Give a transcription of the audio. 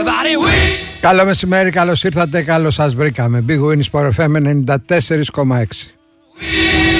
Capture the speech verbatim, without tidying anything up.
Καλό μεσημέρι, καλώς ήρθατε, καλώς σας βρήκαμε. Big Win Sport εφ εμ ενενήντα τέσσερα κόμμα έξι.